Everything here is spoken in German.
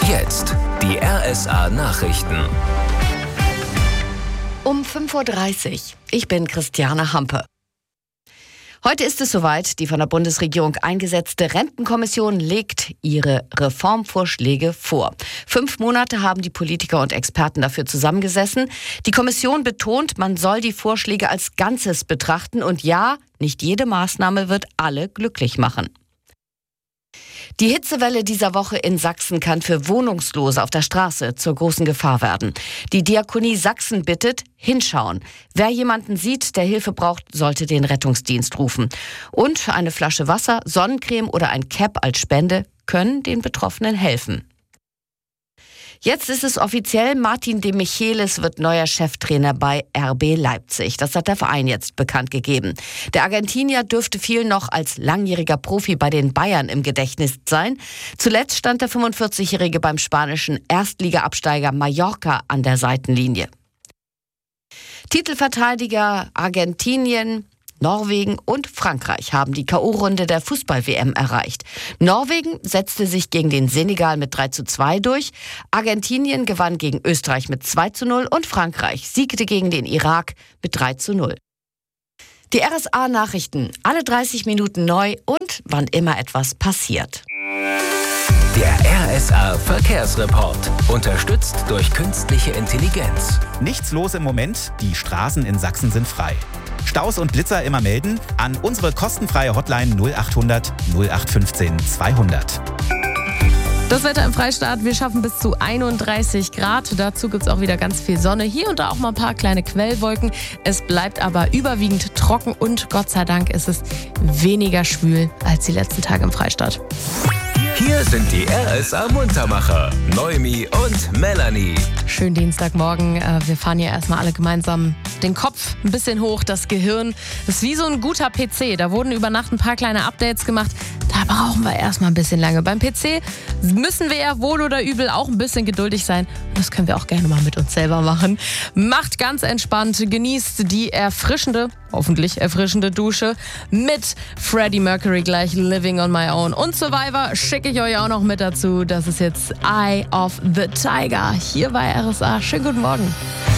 Jetzt die RSA Nachrichten. Um 5:30 Uhr. Ich bin Christiane Hampe. Heute ist es soweit. Die von der Bundesregierung eingesetzte Rentenkommission legt ihre Reformvorschläge vor. 5 Monate haben die Politiker und Experten dafür zusammengesessen. Die Kommission betont, man soll die Vorschläge als Ganzes betrachten. Und ja, nicht jede Maßnahme wird alle glücklich machen. Die Hitzewelle dieser Woche in Sachsen kann für Wohnungslose auf der Straße zur großen Gefahr werden. Die Diakonie Sachsen bittet, hinschauen. Wer jemanden sieht, der Hilfe braucht, sollte den Rettungsdienst rufen. Und eine Flasche Wasser, Sonnencreme oder ein Cap als Spende können den Betroffenen helfen. Jetzt ist es offiziell, Martin de Michelis wird neuer Cheftrainer bei RB Leipzig. Das hat der Verein jetzt bekannt gegeben. Der Argentinier dürfte vielen noch als langjähriger Profi bei den Bayern im Gedächtnis sein. Zuletzt stand der 45-Jährige beim spanischen Erstliga-Absteiger Mallorca an der Seitenlinie. Titelverteidiger Argentinien, Norwegen und Frankreich haben die K.O.-Runde der Fußball-WM erreicht. Norwegen setzte sich gegen den Senegal mit 3:2 durch, Argentinien gewann gegen Österreich mit 2:0 und Frankreich siegte gegen den Irak mit 3:0. Die RSA-Nachrichten, alle 30 Minuten neu und wann immer etwas passiert. Der RSA-Verkehrsreport, unterstützt durch künstliche Intelligenz. Nichts los im Moment, die Straßen in Sachsen sind frei. Staus und Blitzer immer melden an unsere kostenfreie Hotline 0800 0815 200. Das Wetter im Freistaat, wir schaffen bis zu 31 Grad. Dazu gibt es auch wieder ganz viel Sonne. Hier und da auch mal ein paar kleine Quellwolken. Es bleibt aber überwiegend trocken und Gott sei Dank ist es weniger schwül als die letzten Tage im Freistaat. Hier sind die RSA-Muntermacher, Noemi und Melanie. Schönen Dienstagmorgen. Wir fahren hier erstmal alle gemeinsam den Kopf ein bisschen hoch, das Gehirn. Das ist wie so ein guter PC. Da wurden über Nacht ein paar kleine Updates gemacht. Da brauchen wir erstmal ein bisschen lange. Beim PC müssen wir ja wohl oder übel auch ein bisschen geduldig sein. Und das können wir auch gerne mal mit uns selber machen. Macht ganz entspannt, genießt die hoffentlich erfrischende Dusche mit Freddie Mercury gleich Living on My Own und Survivor schicke ich euch auch noch mit dazu. Das ist jetzt Eye of the Tiger hier bei RSA. Schönen guten Morgen.